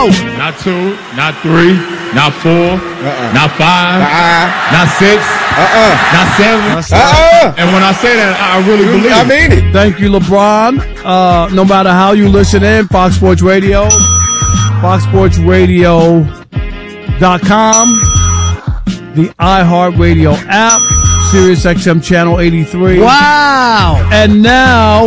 Not 2, not 3, not 4, not 5, not 6, not 7. And when I say that, I really believe it. I mean it. Thank you, LeBron. No matter how you listen in, Fox Sports Radio, foxsportsradio.com, the iHeartRadio app, Sirius XM Channel 83. Wow. And now,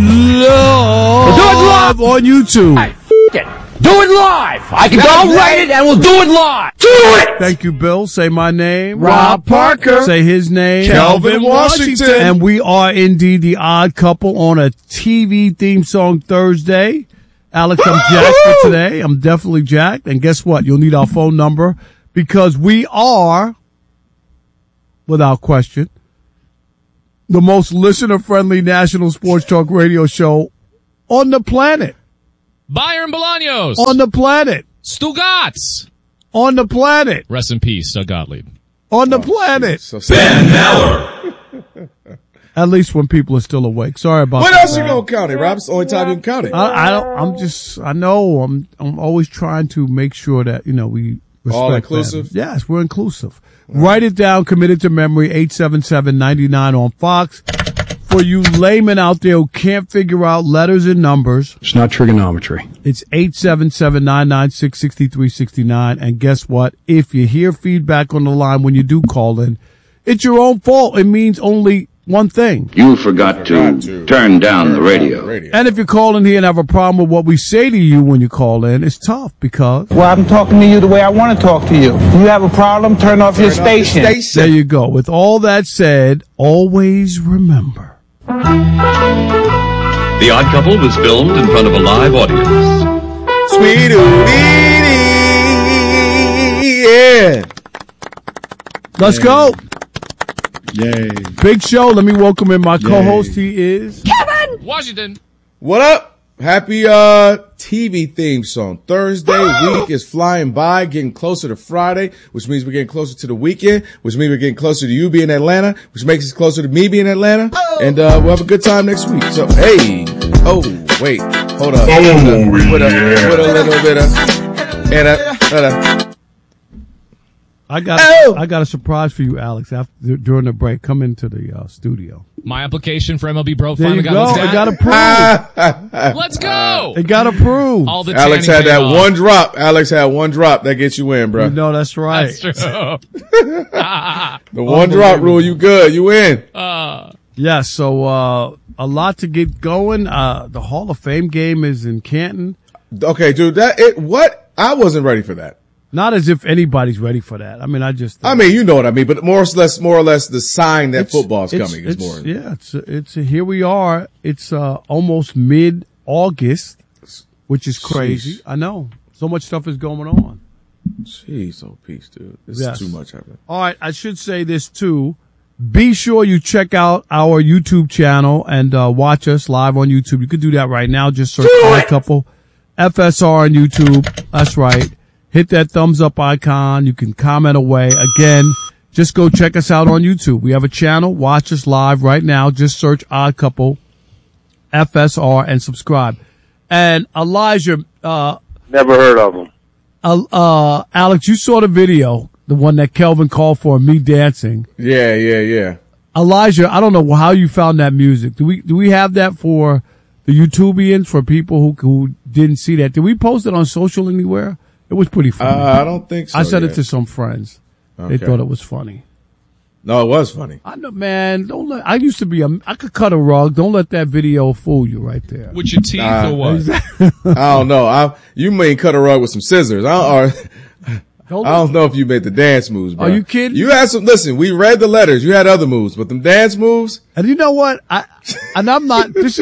live on YouTube. Do it live. I'll write it and we'll do it live. Do it. Thank you, Bill. Say my name. Rob Parker. Say his name. Kelvin Washington. And we are indeed the odd couple on a TV theme song Thursday. Alex, I'm jacked for today. I'm definitely jacked. And guess what? You'll need our phone number because we are, without question, the most listener-friendly national sports talk radio show on the planet. Byron Bolaños. On the planet. Stu Gatz. On the planet. Rest in peace, Doug Gottlieb. On the planet. So Ben Meller. At least when people are still awake. Sorry about What that. else you gonna count it, Rob? It's the only time you can count it. I know I'm always trying to make sure that, we respect All inclusive? that. Yes, we're inclusive. Write it down, committed to memory, 877-99 on Fox. For you laymen out there who can't figure out letters and numbers. It's not trigonometry. It's 877-996-6369. And guess what? If you hear feedback on the line when you do call in, it's your own fault. It means only one thing. You forgot to turn down the radio. And if you call in here and have a problem with what we say to you when you call in, it's tough because... Well, I'm talking to you the way I want to talk to you. You have a problem, turn off your station. There you go. With all that said, always remember. The Odd Couple was filmed in front of a live audience. Sweet yeah. Let's go. Yay. Big show. Let me welcome in my co-host. He is Kevin Washington. What up? Happy TV theme song. Thursday week is flying by, getting closer to Friday, which means we're getting closer to the weekend, which means we're getting closer to you being in Atlanta, which makes us closer to me being in Atlanta. And we'll have a good time next week. So hey, wait, hold up. With a little bit of I got a surprise for you, Alex. During the break, come into the studio. My application for MLB Bro There finally you go. got looked It at. got approved. Let's go. It got approved. All the Alex tanning had that paid off. one drop. Alex had one drop that gets you in, bro. You know that's right. That's true. The one drop rule, you good, you in. Yeah. So a lot to get going. The Hall of Fame game is in Canton. Okay, dude, I wasn't ready for that. Not as if anybody's ready for that. I mean, you know what I mean, but more or less the sign that football's coming is more. Yeah, it's here we are. It's almost mid-August, which is crazy. Jeez. I know. So much stuff is going on. Jeez, oh peace, dude. This Yes. is too much happening. All right, I should say this too. Be sure you check out our YouTube channel and watch us live on YouTube. You could do that right now. Just search Odd Couple FSR on YouTube. That's right. Hit that thumbs up icon. You can comment away. Again, just go check us out on YouTube. We have a channel. Watch us live right now. Just search Odd Couple FSR and subscribe. And Elijah, never heard of them. Alex, you saw the video, the one that Kelvin called for, me dancing. Yeah. Elijah, I don't know how you found that music. Do we have that for the YouTubians, for people who didn't see that? Did we post it on social anywhere? It was pretty funny. I don't think so. I sent it to some friends. Okay. They thought it was funny. No, it was funny. I know, man. I used to be I could cut a rug. Don't let that video fool you right there. With your teeth or what? I don't know. You may cut a rug with some scissors. I don't know if you made the dance moves, bro. Are you kidding? You had some, listen, we read the letters. You had other moves, but them dance moves. And you know what? This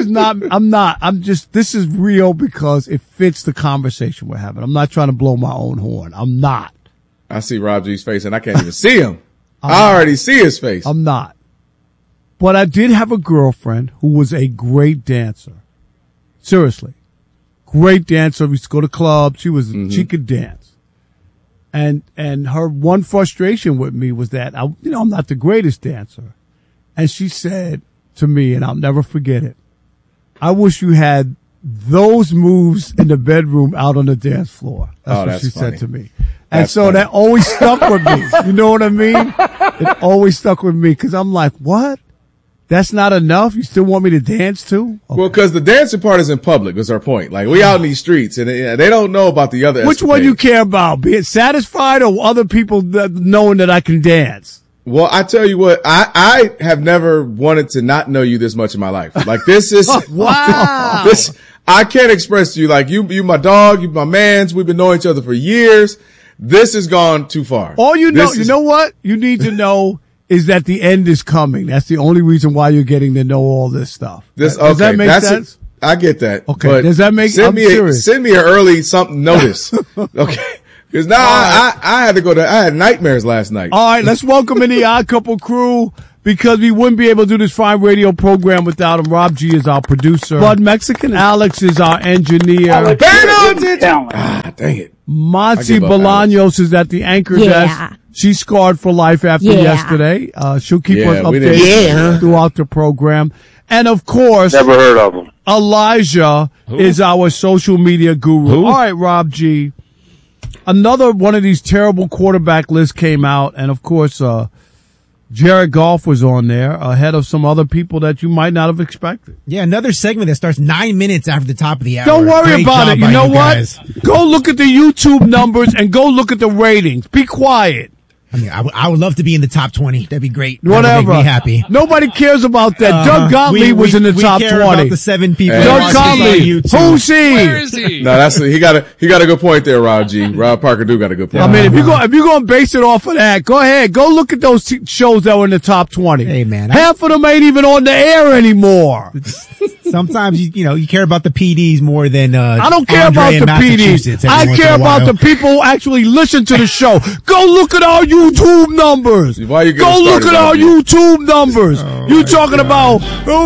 is real because it fits the conversation we're having. I'm not trying to blow my own horn. I'm not. I see Rob G's face and I can't even see him. I already see his face. I'm not. But I did have a girlfriend who was a great dancer. Seriously. Great dancer. We used to go to clubs. She could dance. And her one frustration with me was that I'm not the greatest dancer. And she said to me, and I'll never forget it, I wish you had those moves in the bedroom out on the dance floor. That's what she said to me. And so that always stuck with me. You know what I mean? It always stuck with me because I'm like, what? That's not enough? You still want me to dance too? Okay. Well, because the dancing part is in public, is our point. Like, we out in these streets, and they don't know about the other Which one you care about? Being satisfied or other people knowing that I can dance? Well, I tell you what, I have never wanted to not know you this much in my life. Like, this is... Wow. I can't express to you, like, you my dog, you my mans, we've been knowing each other for years. This has gone too far. All you know what? You need to know is that the end is coming. That's the only reason why you're getting to know all this stuff. Does that make sense? I get that. Okay. But does that make sense? Send me an early something notice. Okay. Because now I had to go I had nightmares last night. All right. Let's welcome in the Odd Couple crew because we wouldn't be able to do this fine radio program without him. Rob G is our producer. Bud Mexican. Alex is our engineer. Dang it. Monty Bolaños is at the anchor desk. She's scarred for life after yesterday. She'll keep us updated throughout the program. And of course, never heard of him. Elijah is our social media guru. All right, Rob G. Another one of these terrible quarterback lists came out. And of course, Jared Goff was on there ahead of some other people that you might not have expected. Yeah, another segment that starts 9 minutes after the top of the hour. Don't worry about it. You know what? Go look at the YouTube numbers and go look at the ratings. Be quiet. I mean, I would love to be in the top 20. That'd be great. Whatever. That would make me happy. Nobody cares about that. Doug Gottlieb was in the top 20. About the 7 people. Doug Gottlieb. Who's he? Where is he? No, he got a good point there, Rob G. Rob Parker do got a good point. I mean, if you're going to base it off of that, go ahead. Go look at those shows that were in the top 20. Hey, man. Half of them ain't even on the air anymore. Sometimes, you care about the PDs more than, I don't care about the PDs. I care about the people who actually listen to the show. Go look at our YouTube numbers. Why you Go look at our YouTube numbers. You talking about,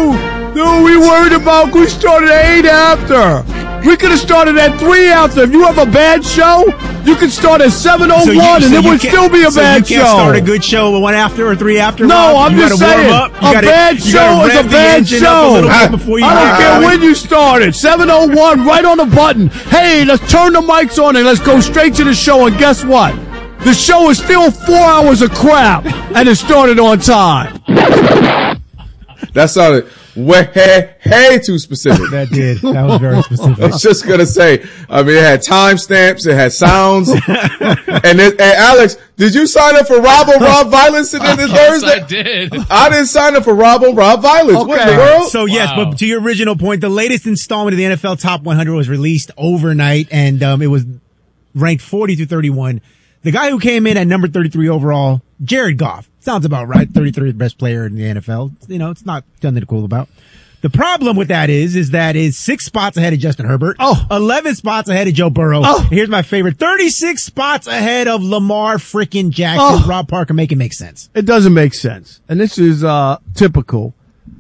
we worried about, we started at 8 after. We could have started at 3 after. If you have a bad show, you can start at 7:01 and it would still be a bad show. You can't start a good show 1 after or 3 after? No, I'm just saying, a bad show is a bad show. I don't care when you started. 7:01, right on the button. Hey, let's turn the mics on and let's go straight to the show. And guess what? The show is still 4 hours of crap, and it started on time. That sounded way too specific. That did. That was very specific. I was just gonna say. I mean, it had timestamps, it had sounds, and Alex, did you sign up for Rob Violence this Thursday? I did. I didn't sign up for Rob Violence. Okay. What in the world? So yes, but to your original point, the latest installment of the NFL Top 100 was released overnight, and it was ranked 40 through 31. The guy who came in at number 33 overall, Jared Goff. Sounds about right. 33rd best player in the NFL. It's not nothing to cool about. The problem with that is that is 6 spots ahead of Justin Herbert. 11 spots ahead of Joe Burrow. Here's my favorite. 36 spots ahead of Lamar frickin' Jackson. Rob Parker, make it make sense. It doesn't make sense. And this is, typical.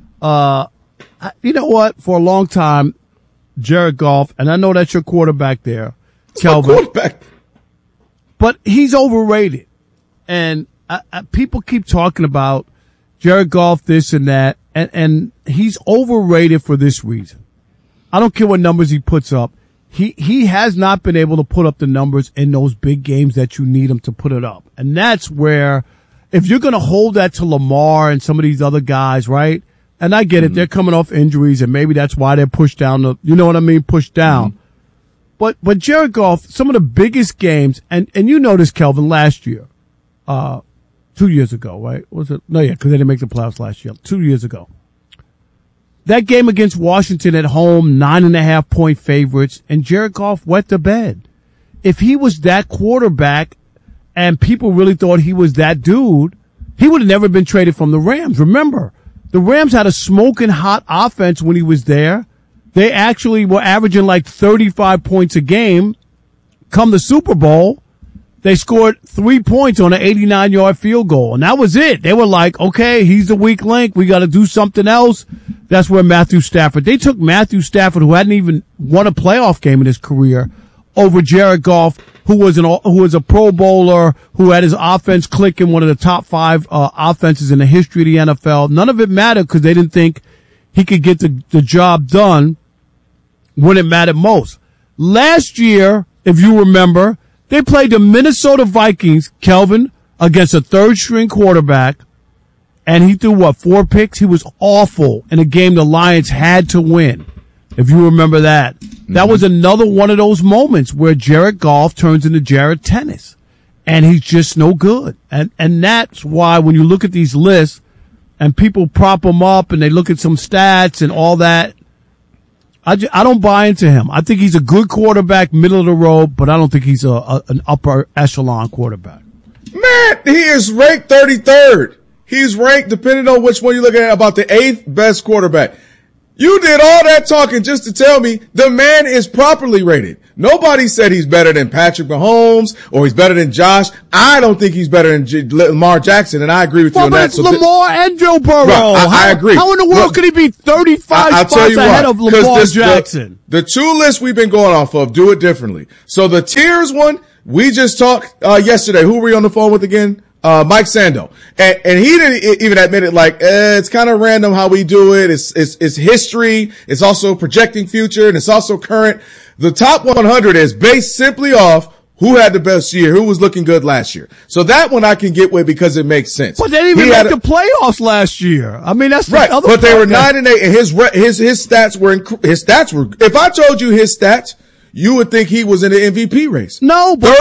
You know what? For a long time, Jared Goff, and I know that's your quarterback there, Kelvin. Quarterback. But he's overrated. And people keep talking about Jared Goff, this and that, and he's overrated for this reason. I don't care what numbers he puts up. He has not been able to put up the numbers in those big games that you need him to put it up. And that's where, if you're going to hold that to Lamar and some of these other guys, right? And I get it. They're coming off injuries and maybe that's why they're pushed down you know what I mean? Pushed down. But Jared Goff, some of the biggest games, and you know this, Kelvin, last year, 2 years ago, right? Was it? No, yeah, because they didn't make the playoffs last year. 2 years ago. That game against Washington at home, 9.5 point favorites, and Jared Goff wet the bed. If he was that quarterback and people really thought he was that dude, he would have never been traded from the Rams. Remember, the Rams had a smoking hot offense when he was there. They actually were averaging like 35 points a game. Come the Super Bowl, they scored 3 points on an 89-yard field goal. And that was it. They were like, okay, he's the weak link. We got to do something else. That's where Matthew Stafford, they took Matthew Stafford, who hadn't even won a playoff game in his career, over Jared Goff, who was a Pro Bowler, who had his offense clicking, one of the top 5 offenses in the history of the NFL. None of it mattered because they didn't think he could get the job done. when it mattered most. Last year, if you remember, they played the Minnesota Vikings, Kelvin, against a third-string quarterback, and he threw, 4 picks? He was awful in a game the Lions had to win, if you remember that. That was another one of those moments where Jared Goff turns into Jared Tennis, and he's just no good. And that's why when you look at these lists and people prop him up and they look at some stats and all that, I don't buy into him. I think he's a good quarterback, middle of the road, but I don't think he's an upper echelon quarterback. Man, he is ranked 33rd. He's ranked, depending on which one you look at, about the 8th best quarterback. You did all that talking just to tell me the man is properly rated. Nobody said he's better than Patrick Mahomes or he's better than Josh. I don't think he's better than Lamar Jackson, and I agree with you on that. So Lamar and Joe Burrow. Right, I agree. How in the world could he be 35 spots ahead of Lamar Jackson? The 2 lists we've been going off of do it differently. So the tiers one, we just talked yesterday. Who were we on the phone with again? Mike Sando. And he didn't even admit it, like, it's kind of random how we do it. It's history. It's also projecting future, and it's also current. The top 100 is based simply off who had the best year, who was looking good last year. So that one I can get with because it makes sense. But they didn't even make the playoffs last year. I mean, that's right. The other but they were 9-8, and his stats were, if I told you his stats, you would think he was in the MVP race. No, but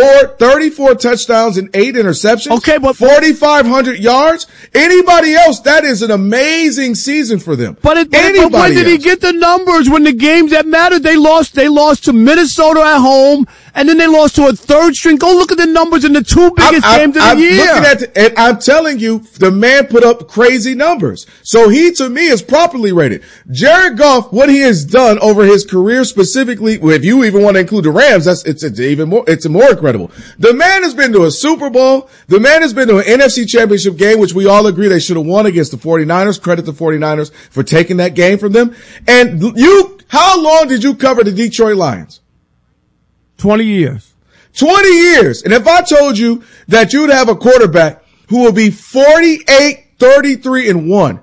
34 touchdowns and 8 interceptions. Okay, but 4,500 yards. Anybody else, that is an amazing season for them. But when did he get the numbers when the games that mattered? They lost to Minnesota at home, and then they lost to a third string. Go look at the numbers in the 2 biggest games of the year. And I'm telling you, the man put up crazy numbers. So he, to me, is properly rated. Jared Goff, what he has done over his career specifically with, if you even want to include the Rams, it's more incredible. The man has been to a Super Bowl. The man has been to an NFC Championship game, which we all agree they should have won against the 49ers. Credit the 49ers for taking that game from them. And how long did you cover the Detroit Lions? 20 years. 20 years. And if I told you that you'd have a quarterback who will be 48, 33, and 1.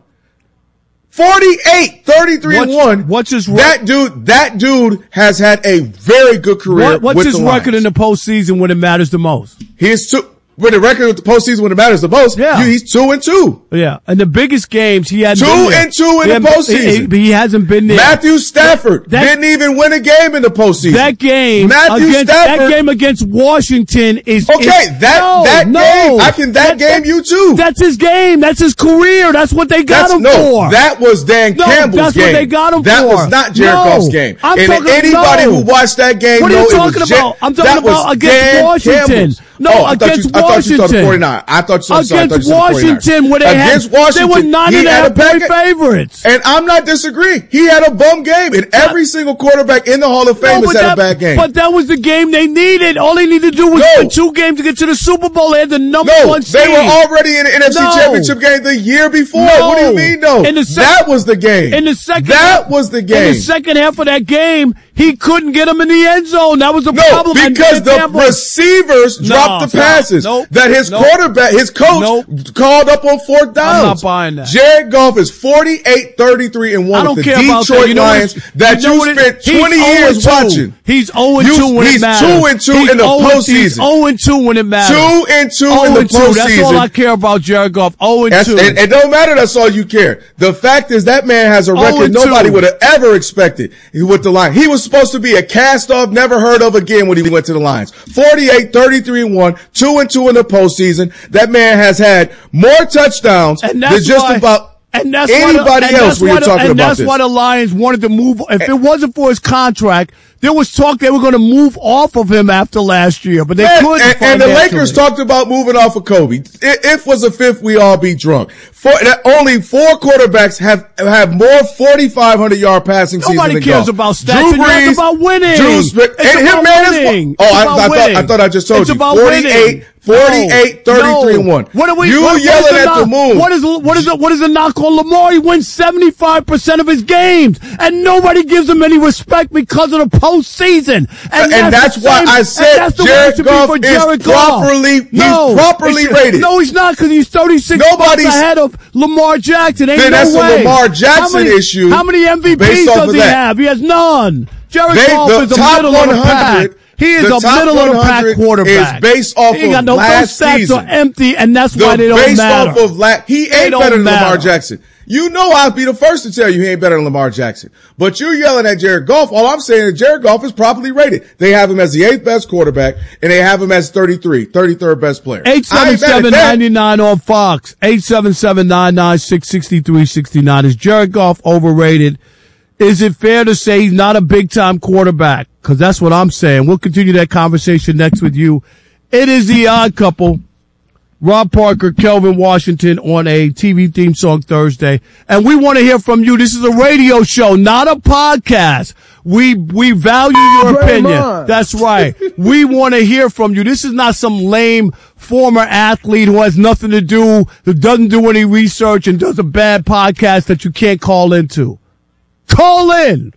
48, 33, and 1. What's his record? That dude has had a very good career. What's his record in the postseason when it matters the most? He's with the record of the postseason when it matters the most. Yeah. He's 2-2. Yeah. And the biggest games he had 2-2 in the postseason. He hasn't been there. Matthew Stafford didn't even win a game in the postseason. That game against Washington is okay. That game you too. That's his game. That's his career. That's what they got him for. That was Dan Campbell's game. That's what they got him for. That was not Jared Goff's game. Anybody who watched that game, what are you talking about? I'm talking about against Washington. No, against Washington. I thought you saw the 49. I thought you saw against Washington, where they were 9.5-point favorites. And I'm not disagreeing. He had a bum game, and every single quarterback in the Hall of Fame has had a bad game. But that was the game they needed. All they needed to do was win 2 games to get to the Super Bowl. They had the number 1 seed. They were already in the NFC Championship game the year before. What do you mean, no? That was the game. That was the game. In the second half of that game, he couldn't get him in the end zone. That was the problem. Because the receivers dropped the passes that his quarterback, his coach called up on 4th downs. I'm not buying that. Jared Goff is 48, 33, and 1 with the Detroit Lions that you spent 20 years watching. He's 0-2 when it matters. He's 2-2 in the postseason. He's 0-2 when it matters. 2-2 in the postseason. That's all I care about Jared Goff. 0-2. It don't matter. That's all you care. The fact is that man has a record nobody would have ever expected with the Lions. He was supposed to be a cast-off, never heard of again when he went to the Lions. 48, 33, and 1, 2-2 in the postseason. That man has had more touchdowns than just about anybody else when you're talking about this. And that's why the Lions wanted to move. If it wasn't for his contract, there was talk they were going to move off of him after last year, but they couldn't. And the Lakers talked about moving off of Kobe. If was a fifth, we all be drunk. Only 4 quarterbacks have more 4,500 yard passing seasons than Nobody cares about stats. It's about winning. I thought I just told you. 48, 48, 33-1. What are we? You yelling at the moon. What is the knock on Lamar? He wins 75% of his games, and nobody gives him any respect because of the postseason. And that's why I said Jared Goff is properly rated. No, he's not, because he's 36 points ahead of Lamar Jackson. Ain't then no that's way. a Lamar Jackson issue. How many MVPs does he have? He has none. Jared Goff is a middle of the pack. He is a middle of the pack quarterback. Is based off of last season. Those stats are empty, and that's why they don't matter. Based off of he ain't better than Lamar Jackson. You know I'll be the first to tell you he ain't better than Lamar Jackson. But you're yelling at Jared Goff. All I'm saying is Jared Goff is properly rated. They have him as the 8th best quarterback, and they have him as 33rd best player. 877-99 on Fox. 877-996-6369. Is Jared Goff overrated? Is it fair to say he's not a big-time quarterback? Because that's what I'm saying. We'll continue that conversation next with you. It is The Odd Couple. Rob Parker, Kelvin Washington on a TV theme song Thursday. And we want to hear from you. This is a radio show, not a podcast. We value your opinion. That's right. We want to hear from you. This is not some lame former athlete who has nothing to do, who doesn't do any research and does a bad podcast that you can't call into. Call in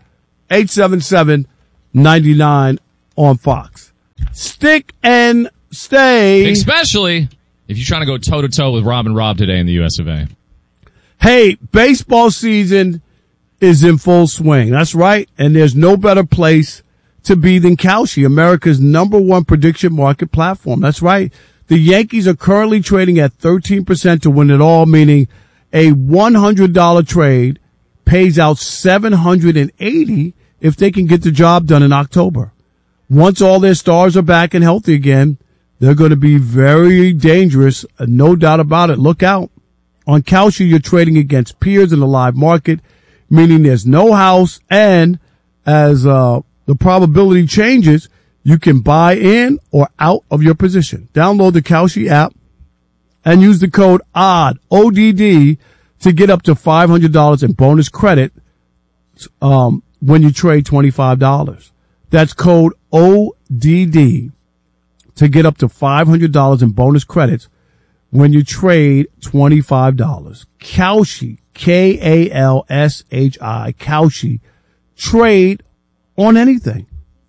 877-99 on Fox. Stick and stay. Especially if you're trying to go toe-to-toe with Rob and Rob today in the US of A. Hey, baseball season is in full swing. That's right. And there's no better place to be than Kalshi, America's #1 prediction market platform. That's right. The Yankees are currently trading at 13% to win it all, meaning a $100 trade pays out $780 if they can get the job done in October. Once all their stars are back and healthy again, they're going to be very dangerous, no doubt about it. Look out. On Kalshi, you're trading against peers in the live market, meaning there's no house, and as the probability changes, you can buy in or out of your position. Download the Kalshi app and use the code ODD, ODD, to get up to $500 in bonus credit when you trade $25. That's code ODD to get up to $500 in bonus credits when you trade $25. Kalshi, Kalshi, Kalshi. Trade on anything.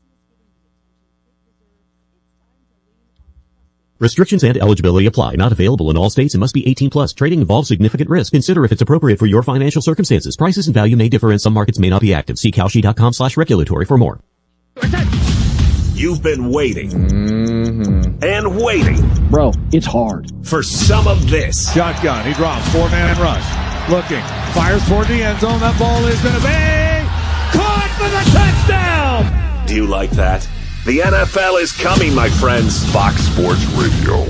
Restrictions and eligibility apply. Not available in all states and must be 18 plus. Trading involves significant risk. Consider if it's appropriate for your financial circumstances. Prices and value may differ and some markets may not be active. See Kalshi.com/regulatory for more. You've been waiting and waiting. Bro, it's hard. For some of this. Shotgun. He drops. 4-man rush. Looking. Fires toward the end zone. That ball is going to be caught for the touchdown. Do you like that? The NFL is coming, my friends. Fox Sports Radio.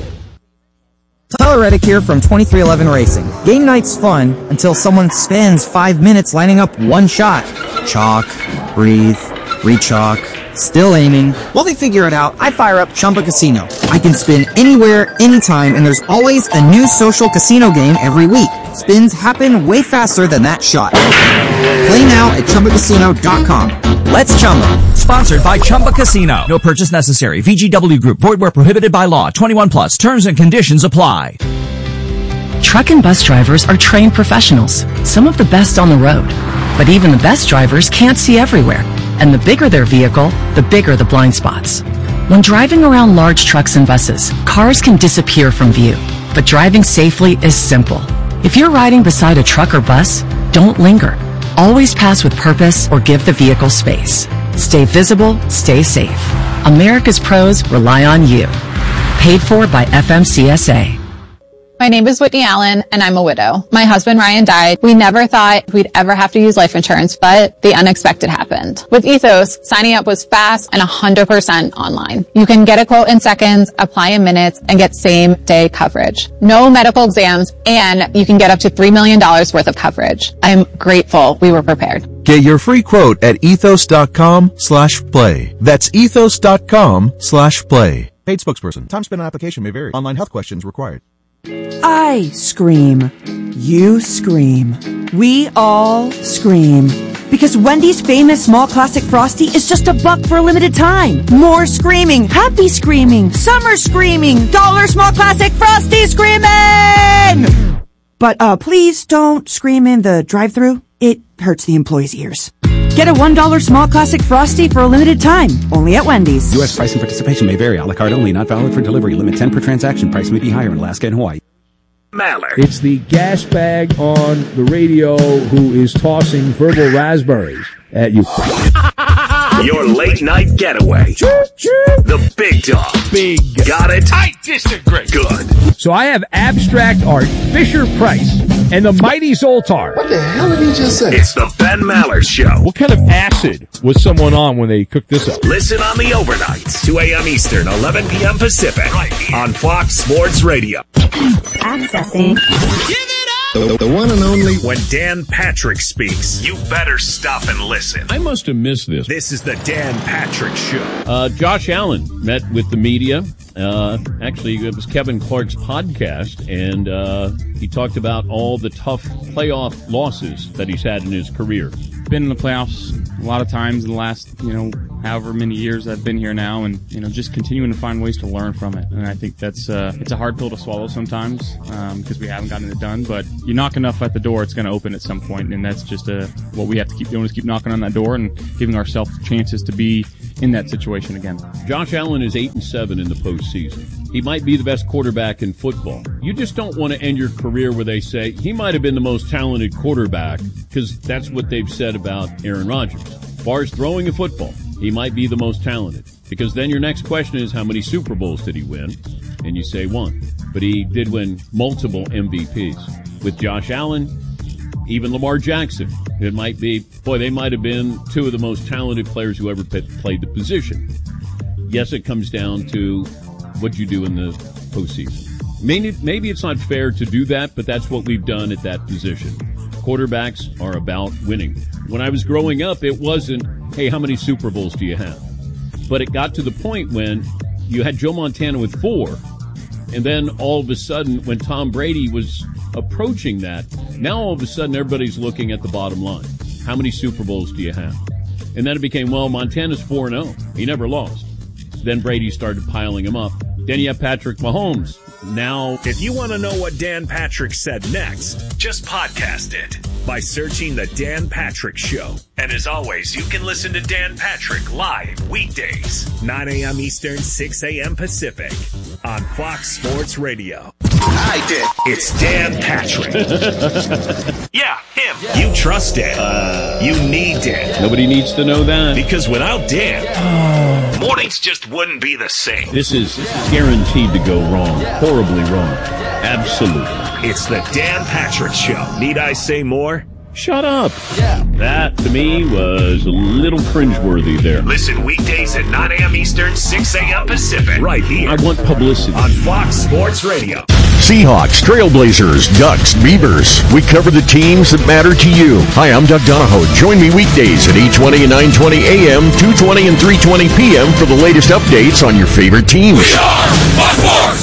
Tyler Reddick here from 2311 Racing. Game night's fun until someone spends 5 minutes lining up one shot. Chalk, breathe, re-chalk, still aiming. While they figure it out, I fire up Chumba Casino. I can spin anywhere, anytime, and there's always a new social casino game every week. Spins happen way faster than that shot. Play now at ChumbaCasino.com. Let's Chumba. Sponsored by Chumba Casino. No purchase necessary. VGW Group. Void where prohibited by law. 21 plus. Terms and conditions apply. Truck and bus drivers are trained professionals. Some of the best on the road. But even the best drivers can't see everywhere. And the bigger their vehicle, the bigger the blind spots. When driving around large trucks and buses, cars can disappear from view. But driving safely is simple. If you're riding beside a truck or bus, don't linger. Always pass with purpose or give the vehicle space. Stay visible, stay safe. America's pros rely on you. Paid for by FMCSA. My name is Whitney Allen, and I'm a widow. My husband, Ryan, died. We never thought we'd ever have to use life insurance, but the unexpected happened. With Ethos, signing up was fast and 100% online. You can get a quote in seconds, apply in minutes, and get same-day coverage. No medical exams, and you can get up to $3 million worth of coverage. I'm grateful we were prepared. Get your free quote at ethos.com/play. That's ethos.com/play. Paid spokesperson. Time spent on application may vary. Online health questions required. I scream. You scream. We all scream. Because Wendy's famous small classic Frosty is just $1 for a limited time. More screaming, happy screaming, summer screaming, dollar small classic Frosty screaming! But please don't scream in the drive-thru. It hurts the employees' ears. Get a $1 small classic Frosty for a limited time, only at Wendy's. U.S. price and participation may vary. A la carte only, not valid for delivery. Limit 10 per transaction. Price may be higher in Alaska and Hawaii. Maller. It's the gas bag on the radio who is tossing verbal raspberries at you. Your late night getaway. The big dog. Big. Got it? I disagree. Good. So I have abstract art, Fisher-Price, and the mighty Zoltar. What the hell did he just say? It's the Ben Maller Show. What kind of acid was someone on when they cooked this up? Listen on the overnights, 2 a.m. Eastern, 11 p.m. Pacific, right here on Fox Sports Radio. Accessing. The one and only. When Dan Patrick speaks, you better stop and listen. I must have missed this. This is the Dan Patrick Show. Josh Allen met with the media. Actually, it was Kevin Clark's podcast, and he talked about all the tough playoff losses that he's had in his career. Been in the playoffs a lot of times in the last, however many years I've been here now, and, just continuing to find ways to learn from it. And I think that's, it's a hard pill to swallow sometimes, because we haven't gotten it done, but you knock enough at the door, it's going to open at some point, and that's just, what we have to keep doing is keep knocking on that door and giving ourselves chances to be in that situation again. Josh Allen is 8-7 in the postseason. He might be the best quarterback in football. You just don't want to end your career where they say he might have been the most talented quarterback, because that's what they've said about Aaron Rodgers. As far as throwing a football, he might be the most talented, because then your next question is how many Super Bowls did he win? And you say one. But he did win multiple MVPs. With Josh Allen, even Lamar Jackson, it might be, they might have been two of the most talented players who ever played the position. Yes, it comes down to what you do in the postseason. Maybe it's not fair to do that, but that's what we've done at that position. Quarterbacks are about winning. When I was growing up, it wasn't, hey, how many Super Bowls do you have? But it got to the point when you had Joe Montana with 4, and then all of a sudden, when Tom Brady was approaching that, now all of a sudden everybody's looking at the bottom line. How many Super Bowls do you have? And then it became, Montana's 4-0. He never lost. Then Brady started piling him up. Then you have Patrick Mahomes. Now, if you want to know what Dan Patrick said next, just podcast it by searching The Dan Patrick Show. And as always, you can listen to Dan Patrick live weekdays, 9 a.m. Eastern, 6 a.m. Pacific on Fox Sports Radio. I did. It's Dan Patrick. Yeah, him. You trust Dan. You need Dan. Nobody needs to know that. Because without Dan, mornings just wouldn't be the same. This is guaranteed to go wrong. Horribly wrong. Absolutely. It's the Dan Patrick Show. Need I say more? Shut up. Yeah. That, to me, was a little cringeworthy there. Listen weekdays at 9 a.m. Eastern, 6 a.m. Pacific. Right here. I want publicity. On Fox Sports Radio. Seahawks, Trailblazers, Ducks, Beavers. We cover the teams that matter to you. Hi, I'm Doug Donahoe. Join me weekdays at 8:20 and 9:20 a.m., 2:20 and 3:20 p.m. for the latest updates on your favorite teams. We are Fox Sports!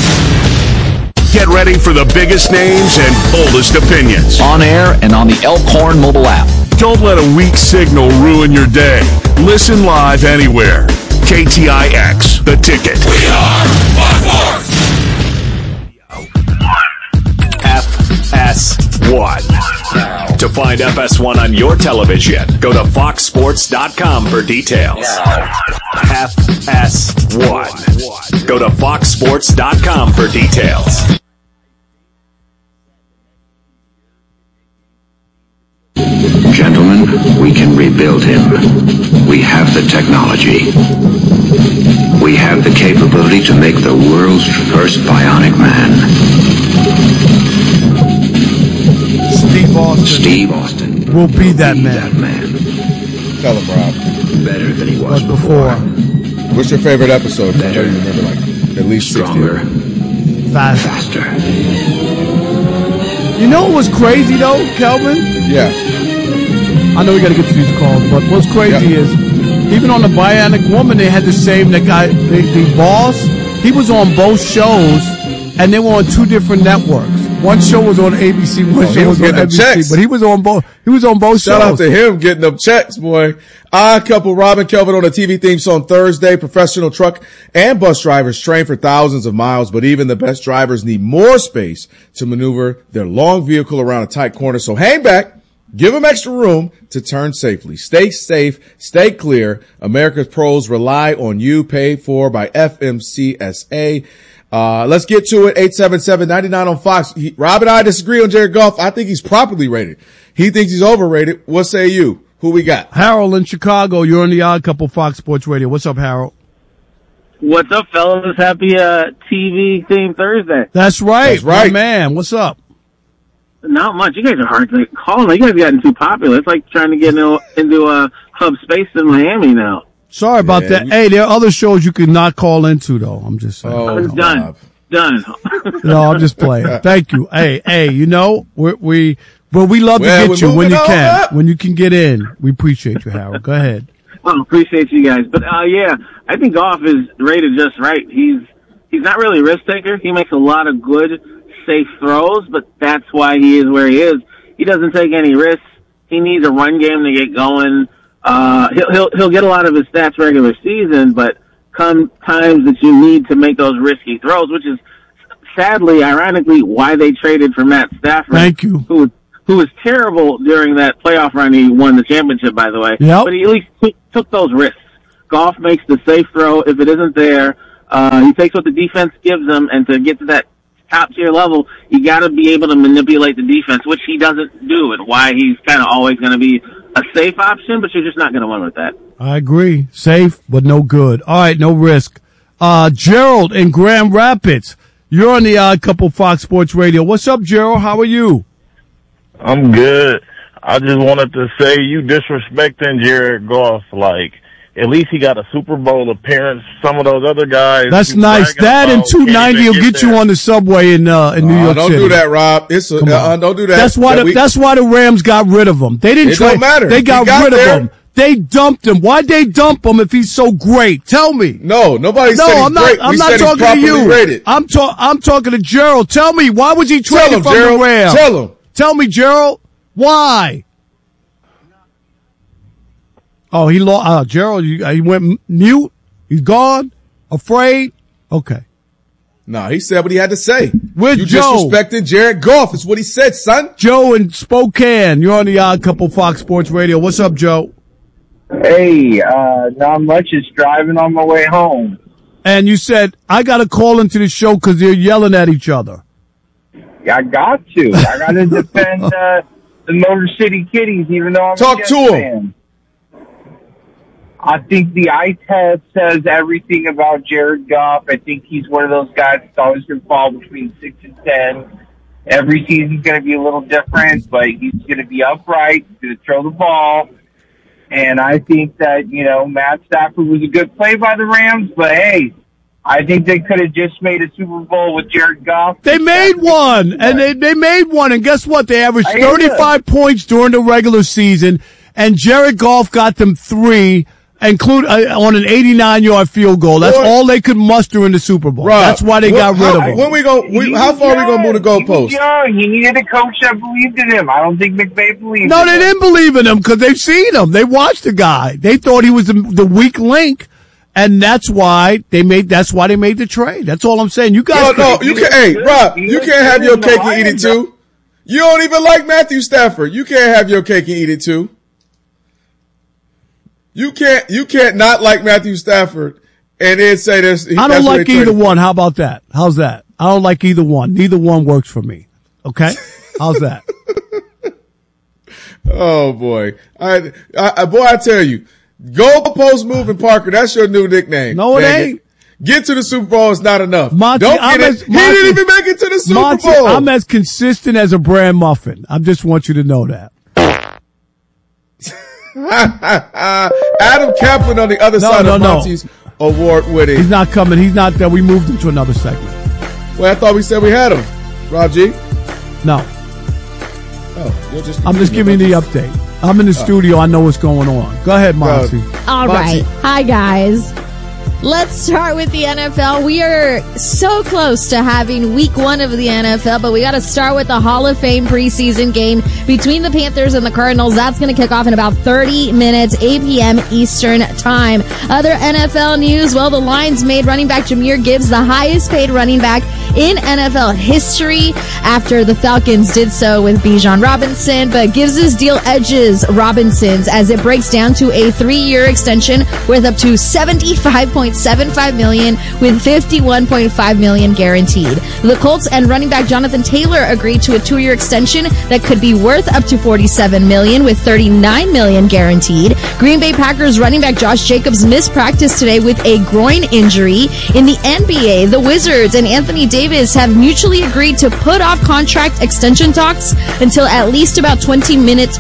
Get ready for the biggest names and boldest opinions. On air and on the Elkhorn mobile app. Don't let a weak signal ruin your day. Listen live anywhere. KTIX, The Ticket. We are Fox Sports! FS1. To find FS1 on your television, go to foxsports.com for details. FS1. Go to foxsports.com for details. Gentlemen, we can rebuild him. We have the technology. We have the capability to make the world's first bionic man. Steve Austin will be that man. Tell him, Rob. Better than he was before. What's your favorite episode? I don't remember, at least stronger, faster. You know what was crazy though, Kelvin? Yeah. I know we got to get to these calls, but what's crazy is even on the Bionic Woman, they had the same guy, the boss. He was on both shows, and they were on 2 different networks. One show was on ABC, one show was on NBC, checks. but he was on both. He was on both Shout shows. out to him getting them checks, boy. Odd Couple, Robin Kelvin on the TV theme song Thursday. Professional truck and bus drivers train for thousands of miles, but even the best drivers need more space to maneuver their long vehicle around a tight corner. So hang back. Give them extra room to turn safely. Stay safe. Stay clear. America's pros rely on you. Paid for by FMCSA. Let's get to it. 877-99 on Fox. Rob and I disagree on Jared Goff. I think he's properly rated. He thinks he's overrated. What say you? Who we got? Harold in Chicago. You're on the Odd Couple Fox Sports Radio. What's up, Harold? What's up, fellas? Happy TV theme Thursday. That's right. My man. What's up? Not much. You guys are hard to call. You guys have gotten too popular. It's like trying to get into Club Space in Miami now. Sorry about that. Hey, there are other shows you could not call into, though. I'm just saying. Oh, done. No, I'm just playing. Thank you. Hey, you know, we love to get you when you can. When you can get in. We appreciate you, Harold. Go ahead. Well, appreciate you guys. But, yeah, I think Goff is rated just right. He's not really a risk taker. He makes a lot of good, safe throws, but that's why he is where he is. He doesn't take any risks. He needs a run game to get going. He'll get a lot of his stats regular season, but come times that you need to make those risky throws, which is sadly, ironically, why they traded for Matt Stafford. Thank you. Who was terrible during that playoff run. He won the championship, by the way. Yep. But he at least took those risks. Goff makes the safe throw. If it isn't there, he takes what the defense gives him, and to get to that top tier level, you got to be able to manipulate the defense, which he doesn't do, and why he's kind of always going to be a safe option, but you're just not going to win with that. I agree. Safe, but no good. All right, no risk. Gerald in Grand Rapids. You're on the Odd Couple Fox Sports Radio. What's up, Gerald? How are you? I'm good. I just wanted to say you disrespecting Jared Goff. Like, at least he got a Super Bowl appearance. Some of those other guys. That's nice. That and 290 will get you on the subway in New York City. Don't do that, Rob. Don't do that. That's why the Rams got rid of him. They didn't trade. Don't matter. They got rid of him. They dumped him. Why'd they dump him if he's so great? Tell me. No, nobody said he's great. I'm not talking to you. Rated. I'm talking to Gerald. Tell me, why was he traded from the Rams? Tell him. Tell me, Gerald. Why? Oh, he lost. Gerald, he went mute. He's gone. Afraid. Okay. No, he said what he had to say. With you Joe. disrespecting Jared Goff. It's what he said, son. Joe in Spokane. You're on the Odd Couple Fox Sports Radio. What's up, Joe? Hey, not much. Just driving on my way home. And you said, I got to call into the show because they're yelling at each other. I got to. I got to defend the Motor City Kitties, even though I'm Talk a Jets to him. fan. I think the eye test says everything about Jared Goff. I think he's one of those guys that's always going to fall between 6 and 10. Every season's going to be a little different, but he's going to be upright. He's going to throw the ball. And I think that, Matt Stafford was a good play by the Rams, but hey, I think they could have just made a Super Bowl with Jared Goff. They made one, and they made one, and guess what? They averaged 35 points during the regular season, and Jared Goff got them 3, on an 89-yard field goal. That's all they could muster in the Super Bowl. Rob, that's why they got rid of him. How far are we going to move the goalpost? He needed a coach that believed in him. I don't think McVay believed in him. No, they didn't believe in him because they've seen him. They watched the guy. They thought he was the weak link. And that's why they made the trade. That's all I'm saying. You guys, Rob, you can't have your cake and eat it too. You don't even like Matthew Stafford. You can't have your cake and eat it too. You can't not like Matthew Stafford and then say this. I don't like either one. How about that? How's that? I don't like either one. Neither one works for me. Okay? How's that? Oh boy. I tell you. Goalpost moving Parker, that's your new nickname. No, it ain't. Get to the Super Bowl is not enough. Monty, he didn't even make it to the Super Bowl. I'm as consistent as a bran muffin. I just want you to know that. Adam Kaplan on the other side of Monty's award-winning. He's not coming. He's not there. We moved him to another segment. Well, I thought we said we had him. Rob G? No. Oh, I'm just giving you the update. I'm in the studio. I know what's going on. Go ahead, Monty. All right. Hi, guys. Let's start with the NFL. We are so close to having week 1 of the NFL, but we got to start with the Hall of Fame preseason game between the Panthers and the Cardinals. That's going to kick off in about 30 minutes, 8 p.m. Eastern time. Other NFL news, well, the Lions made running back Jahmyr Gibbs the highest paid running back in NFL history after the Falcons did so with Bijan Robinson, but Gibbs' deal edges Robinson's as it breaks down to a 3-year extension worth up to $75.75 million with $51.5 million guaranteed. The Colts and running back Jonathan Taylor agreed to a 2-year extension that could be worth up to $47 million with $39 million guaranteed. Green Bay Packers running back Josh Jacobs missed practice today with a groin injury. In the NBA, the Wizards and Anthony Davis have mutually agreed to put off contract extension talks until at least about 20 games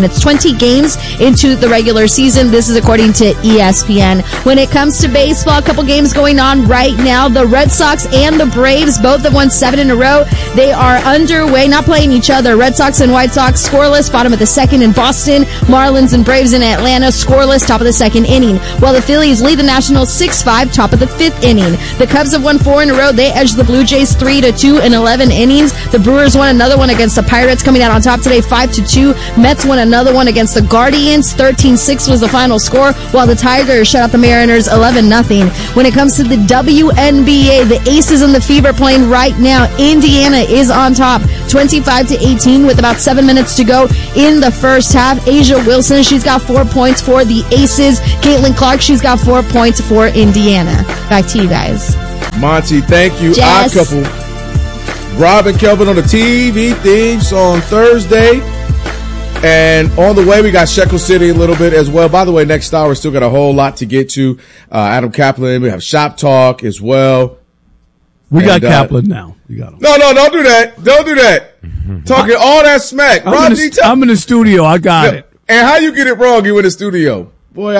into the regular season. This is according to ESPN. When it comes to baseball, a couple games going on right now. The Red Sox and the Braves both have won 7 in a row. They are underway, not playing each other. Red Sox and White Sox scoreless, bottom of the 2nd in Boston. Marlins and Braves in Atlanta, scoreless, top of the 2nd inning. While the Phillies lead the Nationals 6-5, top of the 5th inning. The Cubs have won 4 in a row. They edged the Blue Jays 3-2 in 11 innings. The Brewers won another one against the Pirates, coming out on top today 5-2. Mets won another one against the Guardians. 13-6 was the final score, while the Tigers shut out the Mariners 11-0. When it comes to the WNBA, the Aces and the Fever playing right now. Indiana is on top, 25-18 with about 7 minutes to go in the first half. Asia Wilson, she's got 4 points for the Aces. Caitlin Clark, she's got 4 points for Indiana. Back to you guys. Monty, thank you. Jess. Odd Couple. Rob and Kelvin on the TV themes on Thursday. And on the way, we got Shekel City a little bit as well. By the way, next hour, still got a whole lot to get to. Adam Kaplan, we have Shop Talk as well. We got Kaplan now. We got him. No, don't do that. Don't do that. Talking all that smack. I'm in the studio. I got it. And how you get it wrong? You in the studio. Boy,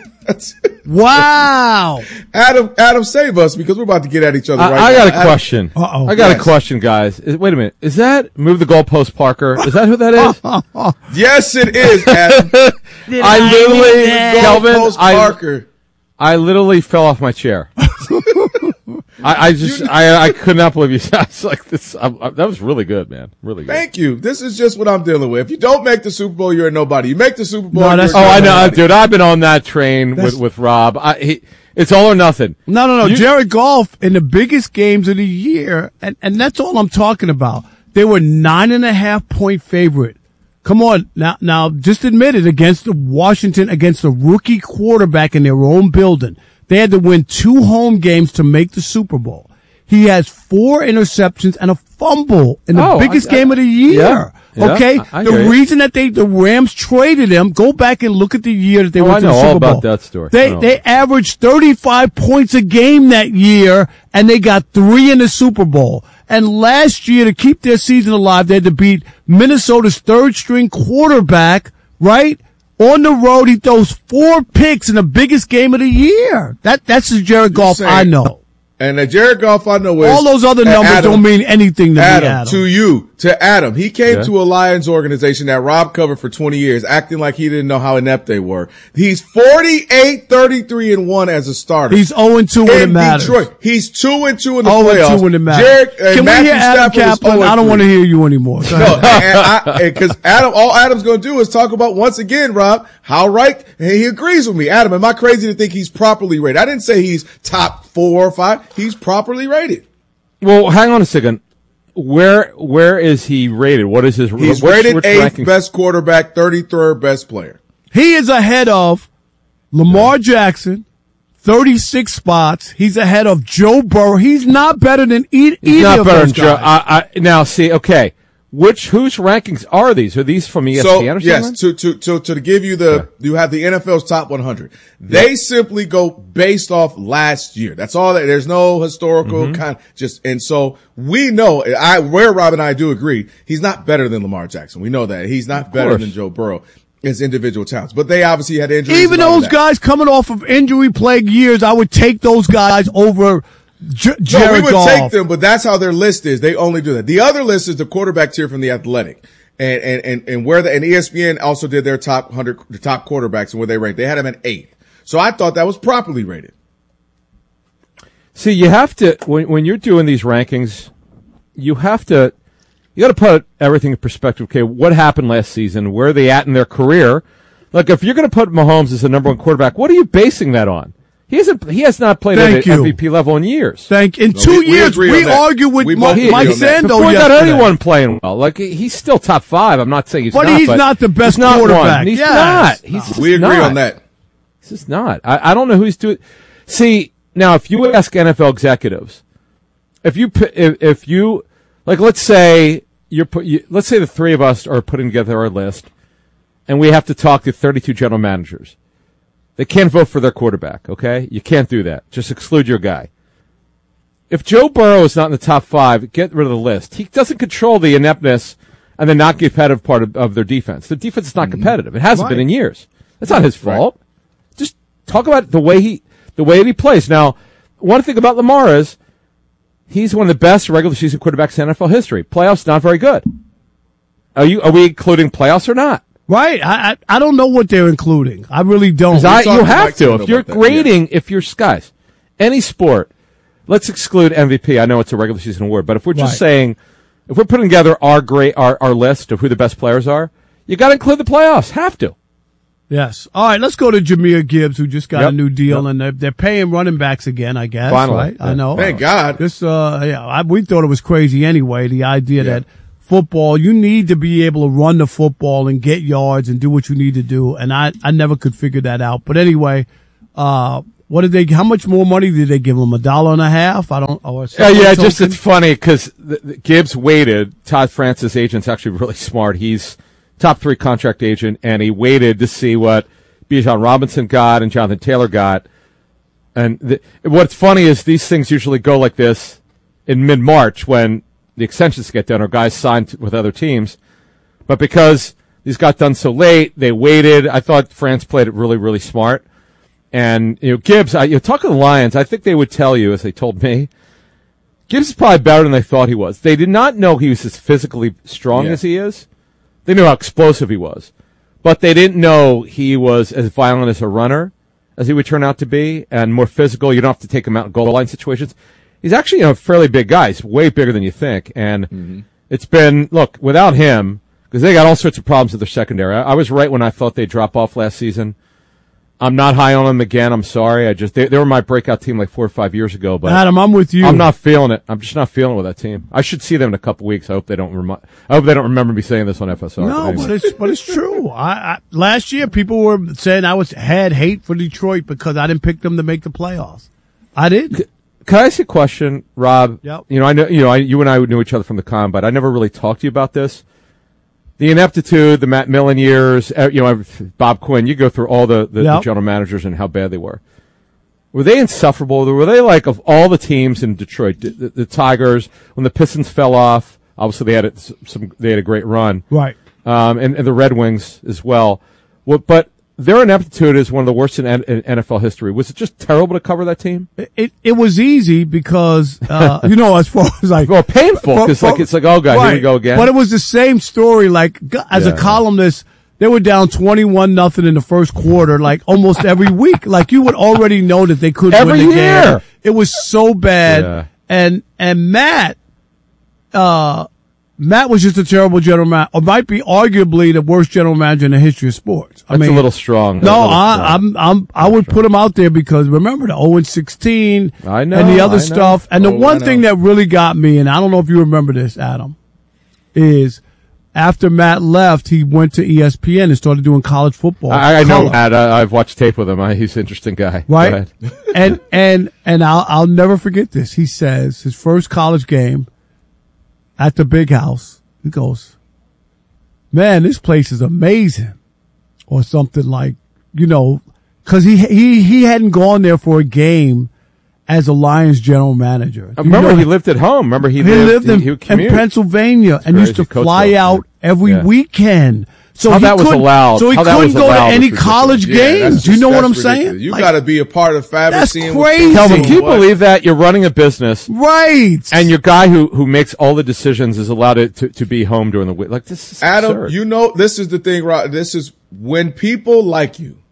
wow. Adam, save us because we're about to get at each other right now. I got a question. Uh-oh. I got a question, guys. Wait a minute. Is that Move the Goalpost Parker? Is that who that is? Yes, it is, Adam. I literally fell off my chair. I could not believe you. I was like this. That was really good, man. Really good. Thank you. This is just what I'm dealing with. If you don't make the Super Bowl, you're a nobody. You make the Super Bowl. I know, dude. I've been on that train with Rob. It's all or nothing. No. Jared Goff in the biggest games of the year, and that's all I'm talking about. They were 9.5 point favorite. Come on, now, just admit it, against a rookie quarterback in their own building. They had to win 2 home games to make the Super Bowl. He has 4 interceptions and a fumble in the biggest game of the year. Yeah, okay? The reason that the Rams traded him, go back and look at the year that they went to the Super Bowl. I know all about that story. They averaged 35 points a game that year, and they got 3 in the Super Bowl. And last year, to keep their season alive, they had to beat Minnesota's 3rd-string quarterback, right? On the road, he throws 4 picks in the biggest game of the year. That's the Jared Goff I know. And the Jared Goff I know is... All those other numbers don't mean anything to me, Adam. To Adam. He came to a Lions organization that Rob covered for 20 years, acting like he didn't know how inept they were. He's 48-33-1 as a starter. He's 0-2 when it matters. Detroit. He's 2-2 in the playoffs. 0-2 when it matters. Can we hear Adam Kaplan? I don't want to hear you anymore. No, because all Adam's going to do is talk about, once again, Rob, how right, and he agrees with me. Adam, am I crazy to think he's properly rated? I didn't say he's top 4 or 5. He's properly rated. Well, hang on a second. Where is he rated? What is his? He's rated 8th best quarterback, 33rd best player. He is ahead of Lamar Jackson, 36 spots. He's ahead of Joe Burrow. He's not better than either of those guys. Now, see, okay. Whose rankings are these? Are these from ESPN or something? Yes, to give you you have the NFL's top 100. They simply go based off last year. That's all that, there's no historical and so we know, where Rob and I do agree, he's not better than Lamar Jackson. We know that. He's not better than Joe Burrow. As individual talents, but they obviously had injuries. Even those guys coming off of injury-plagued years, I would take those guys over Jared Goff. We would take them, but that's how their list is. They only do that. The other list is the quarterback tier from The Athletic, and where and ESPN also did their top 100, the top quarterbacks and where they ranked. They had him at 8th, so I thought that was properly rated. See, you have to when you're doing these rankings, you got to put everything in perspective. Okay, what happened last season? Where are they at in their career? Look, if you're going to put Mahomes as the number one quarterback, what are you basing that on? He has not played at an MVP level in years. In 2 years, we argued with Mike Sando before yesterday. that, anyone playing well. Like, he's still top 5. I'm not saying he's not. But he's not the best quarterback. He's not. We agree on that. He's just not. I don't know who he's doing. See, now, if you ask NFL executives, if you, like, let's say let's say the three of us are putting together our list, and we have to talk to 32 general managers. They can't vote for their quarterback, okay? You can't do that. Just exclude your guy. If Joe Burrow is not in the top 5, get rid of the list. He doesn't control the ineptness and the not competitive part of their defense. The defense is not competitive. It hasn't been in years. It's not his fault. Just talk about the way he plays. Now, one thing about Lamar is he's one of the best regular season quarterbacks in NFL history. Playoffs, not very good. Are we including playoffs or not? Right. I don't know what they're including. I really don't. You have to. If you're grading, if you're guys, any sport, let's exclude MVP. I know it's a regular season award, but if we're just saying, if we're putting together our list of who the best players are, you got to include the playoffs. Have to. Yes. All right. Let's go to Jahmyr Gibbs, who just got a new deal, and they're paying running backs again, I guess. Finally. Right? I know. Thank God. We thought it was crazy anyway. The idea that football, you need to be able to run the football and get yards and do what you need to do. And I never could figure that out. But anyway, how much more money did they give him? $1.50? It's funny because Gibbs waited. Todd Francis' agent's actually really smart. He's top 3 contract agent, and he waited to see what Bijan Robinson got and Jonathan Taylor got. And what's funny is these things usually go like this in mid-March when the extensions get done or guys signed with other teams. But because these got done so late, they waited. I thought France played it really, really smart. And, Gibbs, talking to the Lions, I think they would tell you, as they told me, Gibbs is probably better than they thought he was. They did not know he was as physically strong as he is. They knew how explosive he was. But they didn't know he was as violent as a runner as he would turn out to be and more physical. You don't have to take him out in goal line situations. He's actually a fairly big guy. He's way bigger than you think. And it's been, look, without him, because they got all sorts of problems with their secondary. I was right when I thought they'd drop off last season. I'm not high on them again. I'm sorry. They were my breakout team like 4 or 5 years ago. But Adam, I'm with you. I'm not feeling it. I'm just not feeling it with that team. I should see them in a couple weeks. I hope they don't remember me saying this on FSR. No, but it's true. Last year, people were saying I had hate for Detroit because I didn't pick them to make the playoffs. I did. Can I ask you a question, Rob? Yep. I know you and I knew each other from the con, but I never really talked to you about this. The ineptitude, the Matt Millen years, Bob Quinn, you go through all the general managers and how bad they were. Were they insufferable? Were they like, of all the teams in Detroit, the Tigers, when the Pistons fell off, obviously they had a great run. Right. And the Red Wings as well. But their ineptitude is one of the worst in NFL history. Was it just terrible to cover that team? It was easy because, as far as like. Well, painful because it's like, oh God, here we go again. But it was the same story, like, as a columnist, they were down 21-0 in the first quarter, like almost every week. Like you would already know that they couldn't win the game. It was so bad. Yeah. And Matt was just a terrible general manager, or might be arguably the worst general manager in the history of sports. That's a little strong. I would put him out there because remember the 0-16 and the other stuff. And the one thing that really got me, and I don't know if you remember this, Adam, is after Matt left, he went to ESPN and started doing college football. I know Matt. I've watched tape with him. He's an interesting guy. Right. and I'll never forget this. He says his first college game at the Big House, he goes, man, this place is amazing. Or something like, cause he hadn't gone there for a game as a Lions general manager. Remember, he lived at home. Remember, he lived in Pennsylvania and used to fly out every weekend. So that was allowed. So he couldn't go to any college games. Do you know what I'm saying? You got to be a part of fabric. That's crazy. Kelvin, can you believe that? You're running a business. Right. And your guy who makes all the decisions is allowed to be home during the week. Like, this is Adam, absurd. this is the thing, Rob. This is when people like you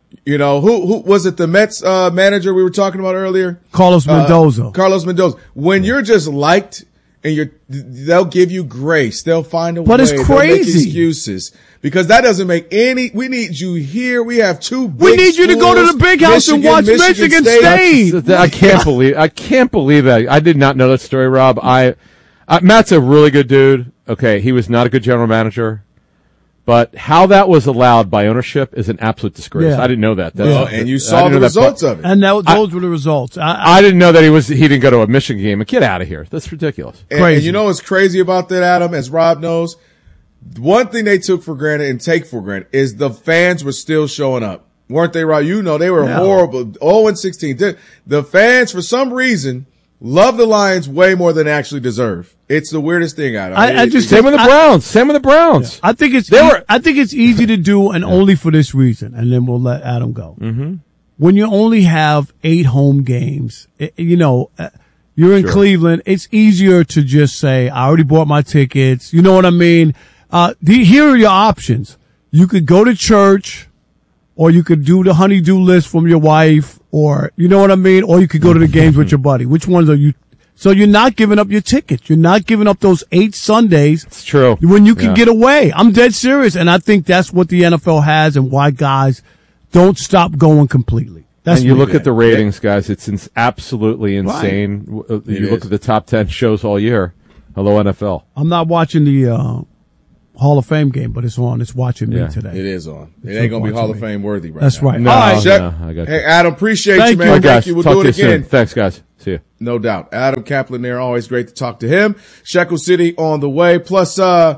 You know, who was it? The Mets manager we were talking about earlier? Carlos Mendoza. Carlos Mendoza. When you're just liked and they'll give you grace. They'll find a way. But it's They'll crazy. make excuses because that doesn't make any. We need you here. We have two big We need you to go to schools, the big house and watch Michigan State. I can't believe that. I did not know that story, Rob. Matt's a really good dude. Okay, he was not a good general manager. But how that was allowed by ownership is an absolute disgrace. Yeah. I didn't know that. And you saw the results of it. And those were the results. I didn't know that he didn't go to a Michigan game. Get out of here. That's ridiculous. And you know what's crazy about that, Adam, as Rob knows? One thing they took for granted and take for granted is the fans were still showing up. Weren't they, Rob? You know, they were horrible. 0-16. The fans, for some reason, love the Lions way more than they actually deserve. It's the weirdest thing, Adam. Same with the Browns. Same with the Browns. I think it's easy to do, and only for this reason, and then we'll let Adam go. Mm-hmm. When you only have 8 home games, you're in Cleveland, it's easier to just say, I already bought my tickets. You know what I mean? Here are your options. You could go to church, or you could do the honey-do list from your wife, or, you know what I mean? Or you could go to the games with your buddy. Which ones are you? So you're not giving up your tickets. You're not giving up those 8 Sundays. It's true. When you can get away. I'm dead serious. And I think that's what the NFL has and why guys don't stop going completely. And you look at the ratings, guys. It's absolutely insane. Right. You look at the top 10 shows all year. Hello, NFL. I'm not watching the Hall of Fame game, but it's on. It's watching me today. It is on. It ain't going to be Hall of Fame worthy right That's now. right. No, All right. I got you. Hey, Adam, appreciate you, Thank man. you. Thank guys. you. We'll Talk do to it you again. soon. Thanks, guys. See you. No doubt. Adam Kaplan there. Always great to talk to him. Shekel City on the way. Plus,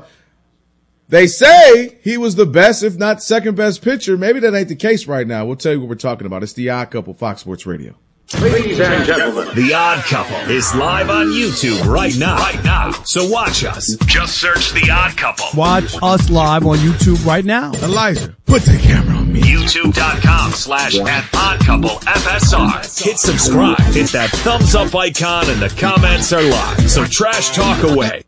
they say he was the best, if not second best pitcher. Maybe that ain't the case right now. We'll tell you what we're talking about. It's The Odd Couple, Fox Sports Radio. Ladies and gentlemen, The Odd Couple is live on YouTube right now. So watch us. Just search The Odd Couple. Watch us live on YouTube right now. Elijah, put the camera on me. YouTube.com/@oddcouplefsr. Hit subscribe. Hit that thumbs up icon and the comments are live. So trash talk away.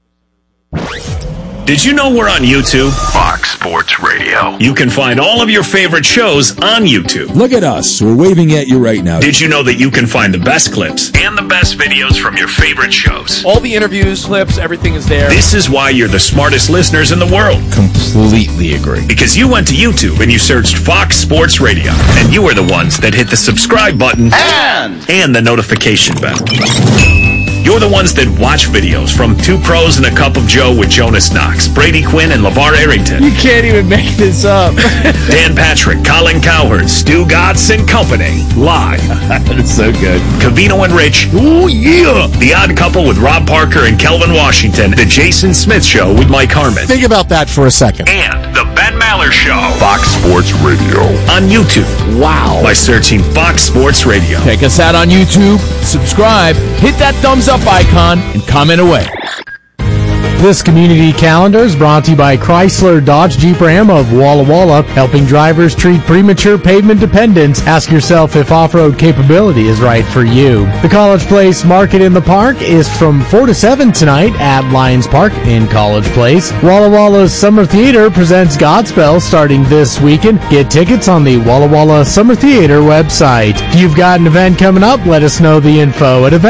Did you know we're on YouTube? Fox Sports Radio. You can find all of your favorite shows on YouTube. Look at us. We're waving at you right now. Did you know that you can find the best clips and the best videos from your favorite shows? All the interviews, clips, everything is there. This is why you're the smartest listeners in the world. Completely agree. Because you went to YouTube and you searched Fox Sports Radio. And you are the ones that hit the subscribe button and the notification bell. You're the ones that watch videos from Two Pros and a Cup of Joe with Jonas Knox, Brady Quinn, and LeVar Arrington. You can't even make this up. Dan Patrick, Colin Cowherd, Stu Gatz and Company. Live. That's so good. Cavino and Rich. Oh, yeah. The Odd Couple with Rob Parker and Kelvin Washington. The Jason Smith Show with Mike Harmon. Think about that for a second. And The Ben Maller Show. Fox Sports Radio. On YouTube. Wow. By searching Fox Sports Radio. Check us out on YouTube. Subscribe. Hit that thumbs up icon and comment away. This community calendar is brought to you by Chrysler Dodge Jeep Ram of Walla Walla, helping drivers treat premature pavement dependence. Ask yourself if off-road capability is right for you. The College Place Market in the Park is from 4 to 7 tonight at Lions Park in College Place. Walla Walla's Summer Theater presents Godspell starting this weekend. Get tickets on the Walla Walla Summer Theater website. If you've got an event coming up, let us know the info at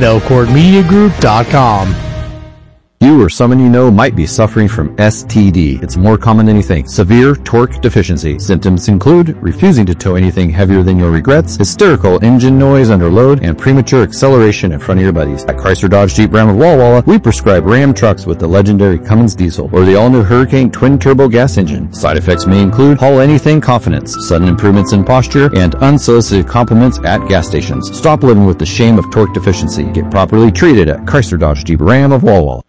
events@elcourtmediagroup.com. You or someone you know might be suffering from STD. It's more common than you think. Severe torque deficiency. Symptoms include refusing to tow anything heavier than your regrets, hysterical engine noise under load, and premature acceleration in front of your buddies. At Chrysler Dodge Jeep Ram of Walla Walla, we prescribe Ram trucks with the legendary Cummins diesel or the all-new Hurricane twin-turbo gas engine. Side effects may include haul anything confidence, sudden improvements in posture, and unsolicited compliments at gas stations. Stop living with the shame of torque deficiency. Get properly treated at Chrysler Dodge Jeep Ram of Walla Walla.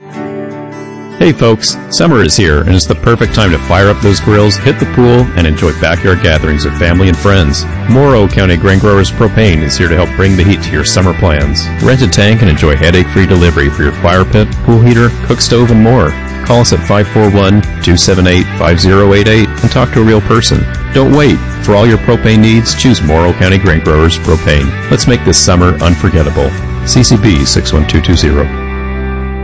Hey folks, summer is here and it's the perfect time to fire up those grills, hit the pool, and enjoy backyard gatherings with family and friends. Morrow County Grain Growers Propane is here to help bring the heat to your summer plans. Rent a tank and enjoy headache-free delivery for your fire pit, pool heater, cook stove, and more. Call us at 541-278-5088 and talk to a real person. Don't wait. For all your propane needs, choose Morrow County Grain Growers Propane. Let's make this summer unforgettable. CCB 61220.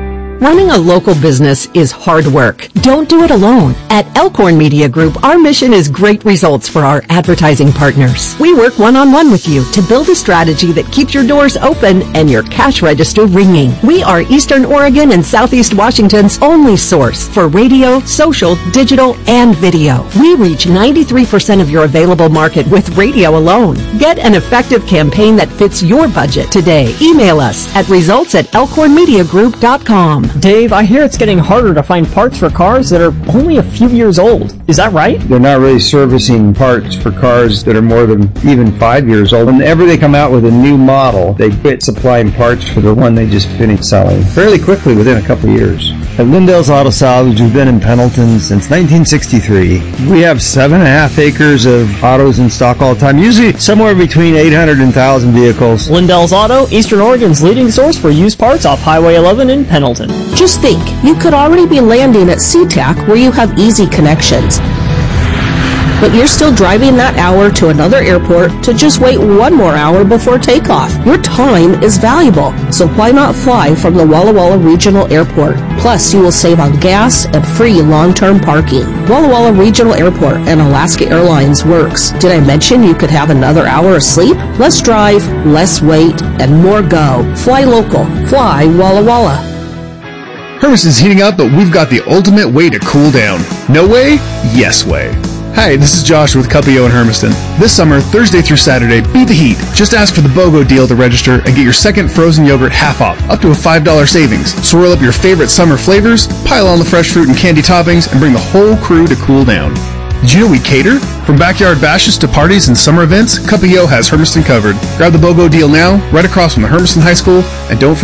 Running a local business is hard work. Don't do it alone. At Elkhorn Media Group, our mission is great results for our advertising partners. We work one-on-one with you to build a strategy that keeps your doors open and your cash register ringing. We are Eastern Oregon and Southeast Washington's only source for radio, social, digital, and video. We reach 93% of your available market with radio alone. Get an effective campaign that fits your budget today. Email us at results@elkhornmediagroup.com. Dave, I hear it's getting harder to find parts for cars that are only a few years old. Is that right? They're not really servicing parts for cars that are more than even 5 years old. Whenever they come out with a new model, they quit supplying parts for the one they just finished selling fairly quickly within a couple of years. At Lindell's Auto Salvage, we've been in Pendleton since 1963. We have 7.5 acres of autos in stock all the time, usually somewhere between 800 and 1,000 vehicles. Lindell's Auto, Eastern Oregon's leading source for used parts off Highway 11 in Pendleton. Just think, you could already be landing at SeaTac where you have easy connections. But you're still driving that hour to another airport to just wait one more hour before takeoff. Your time is valuable, so why not fly from the Walla Walla Regional Airport? Plus, you will save on gas and free long-term parking. Walla Walla Regional Airport and Alaska Airlines works. Did I mention you could have another hour of sleep? Less drive, less wait, and more go. Fly local. Fly Walla Walla. Hermiston's heating up, but we've got the ultimate way to cool down. No way? Yes way. Hi, this is Josh with Cuppio in Hermiston. This summer, Thursday through Saturday, beat the heat. Just ask for the BOGO deal to register and get your second frozen yogurt half off, up to a $5 savings. Swirl up your favorite summer flavors, pile on the fresh fruit and candy toppings, and bring the whole crew to cool down. Did you know we cater? From backyard bashes to parties and summer events, Cuppio has Hermiston covered. Grab the BOGO deal now, right across from the Hermiston High School, and don't forget